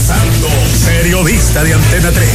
Santos, periodista de Antena 3.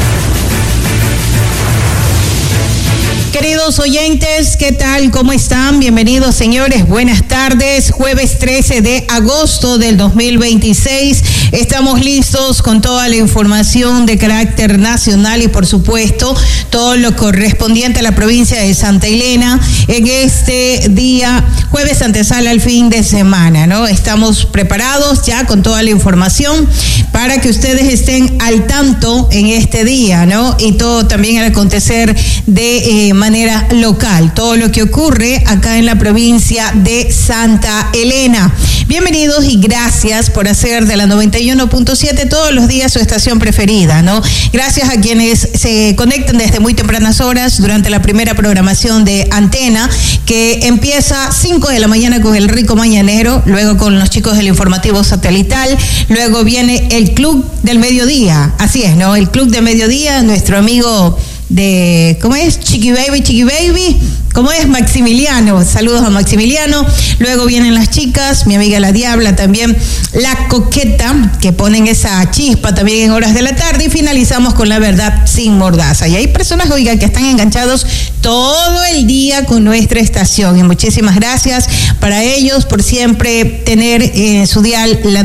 Queridos oyentes, ¿qué tal? ¿Cómo están? Bienvenidos, señores. Buenas tardes. Jueves 13 de agosto del 2026. Estamos listos con toda la información de carácter nacional y, por supuesto, todo lo correspondiente a la provincia de Santa Elena en este día, jueves antesala al fin de semana, ¿no? Estamos preparados ya con toda la información para que ustedes estén al tanto en este día, ¿no? Y todo también al acontecer de manera local, todo lo que ocurre acá en la provincia de Santa Elena. Bienvenidos y gracias por hacer de la 91.7 todos los días su estación preferida, ¿no? Gracias a quienes se conectan desde muy tempranas horas durante la primera programación de Antena, que empieza 5 de la mañana con el Rico Mañanero, luego con los chicos del informativo satelital, luego viene el Club del Mediodía, así es, ¿no? El Club del Mediodía, nuestro amigo de, ¿cómo es? Chiqui Baby, ¿cómo es? Maximiliano, saludos a Maximiliano. Luego vienen las chicas, mi amiga la Diabla también, la Coqueta, que ponen esa chispa también en horas de la tarde, y finalizamos con La Verdad Sin Mordaza. Y hay personas, oiga, que están enganchados todo el día con nuestra estación, y muchísimas gracias para ellos por siempre tener en su dial la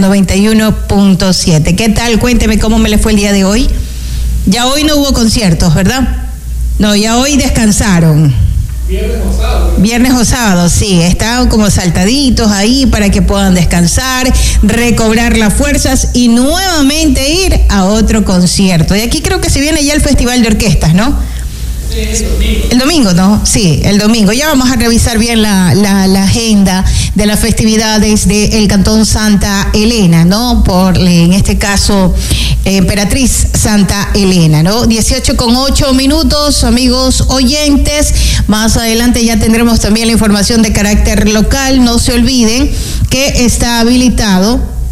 91.7. ¿Qué tal? Cuénteme cómo me le fue el día de hoy. Ya hoy no hubo conciertos, ¿verdad? No, ya hoy descansaron. Viernes o sábado, sí, están como saltaditos ahí para que puedan descansar, recobrar las fuerzas y nuevamente ir a otro concierto. Y aquí creo que se viene ya el Festival de Orquestas, ¿no? Sí, el domingo, ¿no? Sí, el domingo. Ya vamos a revisar bien la agenda de las festividades del Cantón Santa Elena, ¿no? Por, en este caso, Emperatriz Santa Elena, ¿no? 18:08, amigos oyentes. Más adelante ya tendremos también la información de carácter local. No se olviden que está habilitado